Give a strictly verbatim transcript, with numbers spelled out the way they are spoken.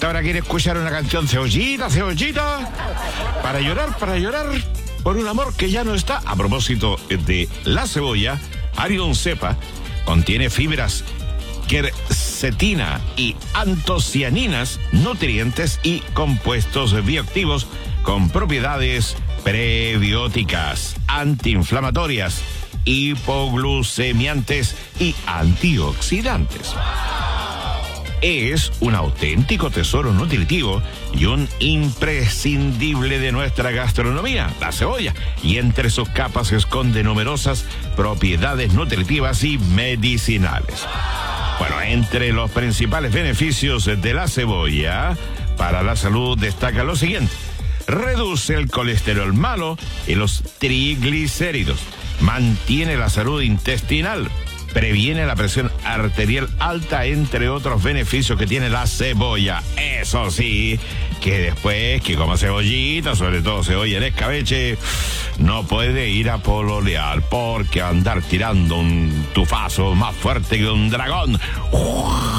Usted ahora quiere escuchar una canción cebollita, cebollita, para llorar, para llorar por un amor que ya no está. A propósito de la cebolla, Arion cepa contiene fibras, quercetina y antocianinas, nutrientes y compuestos bioactivos con propiedades prebióticas, antiinflamatorias, hipoglucemiantes y antioxidantes. Es un auténtico tesoro nutritivo y un imprescindible de nuestra gastronomía, la cebolla, y entre sus capas se esconde numerosas propiedades nutritivas y medicinales. Bueno, entre los principales beneficios de la cebolla para la salud destaca lo siguiente: reduce el colesterol malo y los triglicéridos, mantiene la salud intestinal, previene la presión arterial alta, entre otros beneficios que tiene la cebolla. Eso sí, que después que coma cebollita, sobre todo cebolla en escabeche, no puede ir a pololear, porque andar tirando un tufazo más fuerte que un dragón